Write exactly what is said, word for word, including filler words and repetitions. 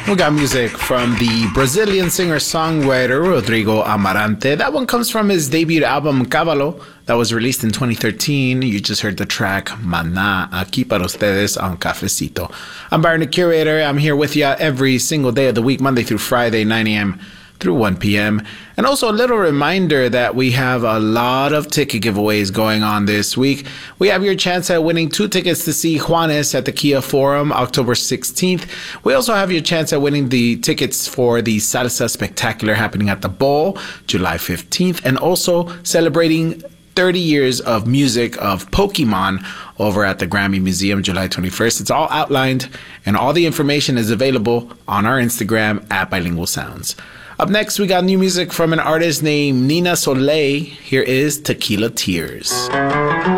We got music from the Brazilian singer-songwriter Rodrigo Amarante. That one comes from his debut album Cavallo that was released in twenty thirteen. You just heard the track Maná, aquí para ustedes on Cafecito. I'm Byron, the curator. I'm here with you every single day of the week, Monday through Friday, nine a.m. through one p.m. And also a little reminder that we have a lot of ticket giveaways going on this week. We have your chance at winning two tickets to see Juanes at the Kia Forum October sixteenth. We also have your chance at winning the tickets for the Salsa Spectacular happening at the Bowl July fifteenth, and also celebrating thirty years of music of Pokemon over at the Grammy Museum July twenty-first. It's all outlined and all the information is available on our Instagram at Bilingual Sounds. Up next, we got new music from an artist named Nina Soleil. Here is Tequila Tears.